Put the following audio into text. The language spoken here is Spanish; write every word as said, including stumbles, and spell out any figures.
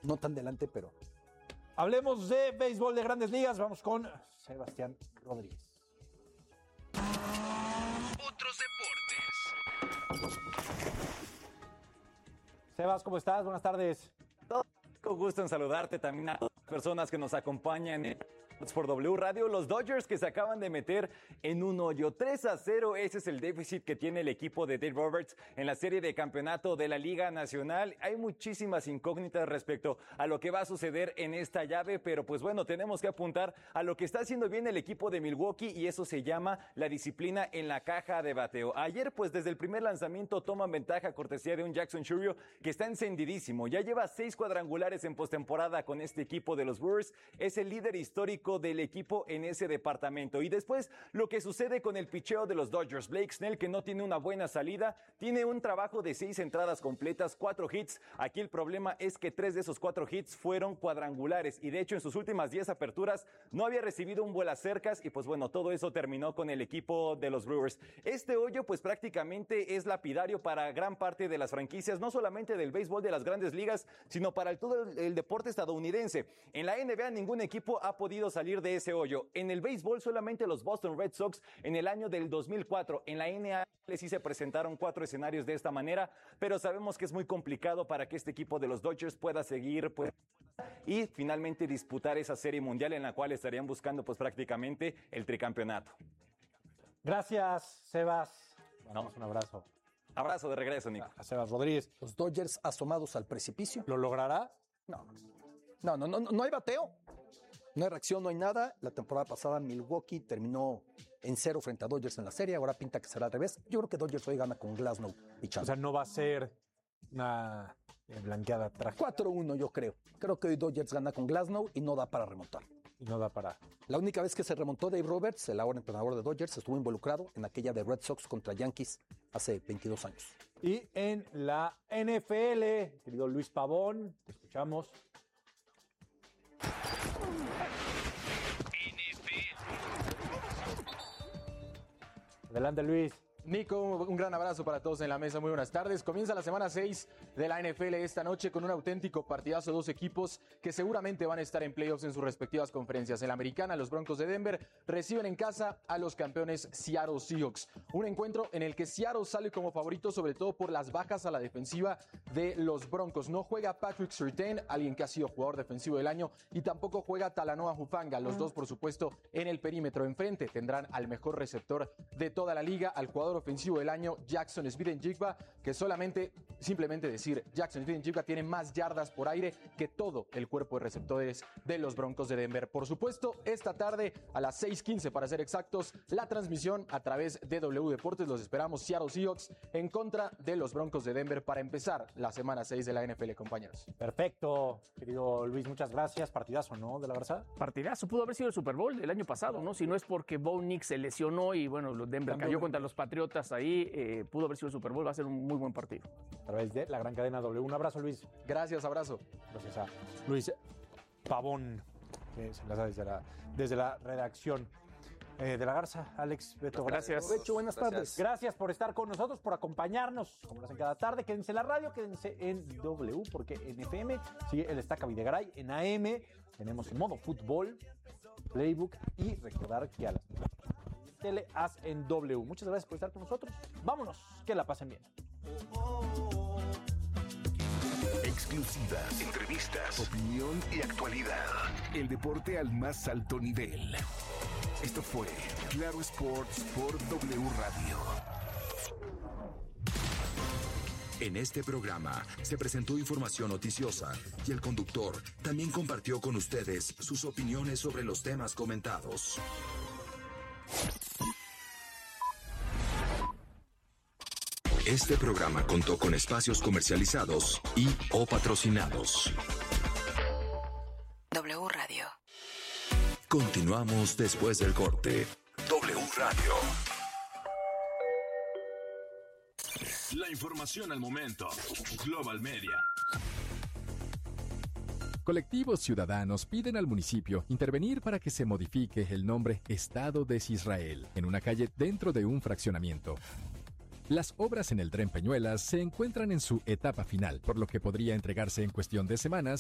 no tan delante, pero... Hablemos de béisbol de Grandes Ligas. Vamos con Sebastián Rodríguez. Otros deportes. Sebas, ¿cómo estás? Buenas tardes. Con gusto en saludarte también a todas las personas que nos acompañan en por W Radio. Los Dodgers que se acaban de meter en un hoyo tres a cero. Ese es el déficit que tiene el equipo de Dave Roberts en la serie de campeonato de la Liga Nacional. Hay muchísimas incógnitas respecto a lo que va a suceder en esta llave, pero pues bueno, tenemos que apuntar a lo que está haciendo bien el equipo de Milwaukee y eso se llama la disciplina en la caja de bateo. Ayer pues desde el primer lanzamiento toman ventaja cortesía de un Jackson Chourio que está encendidísimo. Ya lleva seis cuadrangulares en postemporada con este equipo de los Brewers. Es el líder histórico del equipo en ese departamento. Y después lo que sucede con el picheo de los Dodgers. Blake Snell, que no tiene una buena salida, tiene un trabajo de seis entradas completas, cuatro hits. Aquí el problema es que tres de esos cuatro hits fueron cuadrangulares y de hecho en sus últimas diez aperturas no había recibido un vuelo cercas y pues bueno, todo eso terminó con el equipo de los Brewers. Este hoyo pues prácticamente es lapidario para gran parte de las franquicias, no solamente del béisbol de las Grandes Ligas, sino para el, todo el, el deporte estadounidense. En la N B A ningún equipo ha podido salir de ese hoyo. En el béisbol solamente los Boston Red Sox en el año del dos mil cuatro. En la N A L sí se presentaron cuatro escenarios de esta manera, pero sabemos que es muy complicado para que este equipo de los Dodgers pueda seguir pues, y finalmente disputar esa serie mundial en la cual estarían buscando pues prácticamente el tricampeonato. Gracias, Sebas. Vamos, un abrazo. Abrazo de regreso, Nico. A Sebas Rodríguez. Los Dodgers asomados al precipicio. ¿Lo logrará? No. No, no, no, no hay bateo. No hay reacción, no hay nada. La temporada pasada Milwaukee terminó en cero frente a Dodgers en la serie. Ahora pinta que será al revés. Yo creo que Dodgers hoy gana con Glasnow pichando. O sea, no va a ser una blanqueada trágica. cuatro uno yo creo. Creo que hoy Dodgers gana con Glasnow y no da para remontar. Y no da para... La única vez que se remontó Dave Roberts, el ahora entrenador de Dodgers, estuvo involucrado en aquella de Red Sox contra Yankees hace veintidós años. Y en la N F L, querido Luis Pavón, te escuchamos. Adelante, Luis. Nico, un gran abrazo para todos en la mesa, muy buenas tardes. Comienza la semana seis de la N F L esta noche con un auténtico partidazo, dos equipos que seguramente van a estar en playoffs en sus respectivas conferencias. En la americana, los Broncos de Denver reciben en casa a los campeones Seattle Seahawks. Un encuentro en el que Seattle sale como favorito, sobre todo por las bajas a la defensiva de los Broncos. No juega Patrick Surtain, alguien que ha sido jugador defensivo del año, y tampoco juega Talanoa Hufanga. Los dos, por supuesto, en el perímetro. Enfrente tendrán al mejor receptor de toda la liga, al jugador ofensivo del año, Jackson Smith-Njigba, que solamente, simplemente decir, Jackson Smith-Njigba tiene más yardas por aire que todo el cuerpo de receptores de los Broncos de Denver. Por supuesto, esta tarde a las seis quince para ser exactos, la transmisión a través de W Deportes. Los esperamos, Seattle Seahawks en contra de los Broncos de Denver para empezar la semana seis de la N F L, compañeros. Perfecto, querido Luis, muchas gracias. Partidazo, ¿no? De la verdad. Partidazo, pudo haber sido el Super Bowl del año pasado, ¿no? Si no es porque Bo Nix se lesionó y bueno, los Denver cayó contra los Patriotas ahí. Ahí eh, pudo haber sido el Super Bowl, va a ser un muy buen partido. A través de la gran cadena W. Un abrazo, Luis. Gracias, abrazo. Gracias a Luis Pavón, que se enlaza desde la, desde la redacción eh, de La Garza. Alex, Beto, gracias. Provecho, buenas gracias. tardes. Gracias por estar con nosotros, por acompañarnos, como lo hacen cada tarde. Quédense en la radio, quédense en W, porque en F M sigue el Estaca Videgaray. En A M tenemos en modo fútbol, playbook y recordar que a las Tele Haz en W. Muchas gracias por estar con nosotros. Vámonos, que la pasen bien. Exclusivas, entrevistas, opinión y actualidad. El deporte al más alto nivel. Esto fue Claro Sports por W Radio. En este programa se presentó información noticiosa y el conductor también compartió con ustedes sus opiniones sobre los temas comentados. Este programa contó con espacios comercializados y o patrocinados. W Radio. Continuamos después del corte. W Radio. La información al momento. Global Media. Colectivos ciudadanos piden al municipio intervenir para que se modifique el nombre Estado de Israel en una calle dentro de un fraccionamiento. Las obras en el Tren Peñuelas se encuentran en su etapa final, por lo que podría entregarse en cuestión de semanas